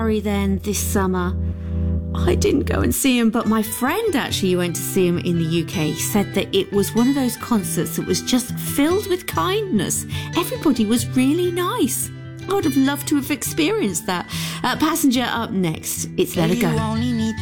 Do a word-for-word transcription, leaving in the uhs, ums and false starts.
Harry then this summer. I didn't go and see him, but my friend actually went to see him in the U K. He said that it was one of those concerts that was just filled with kindness. Everybody was really nice. I would have loved to have experienced that. Uh, Passenger up next. It's Let Her Go.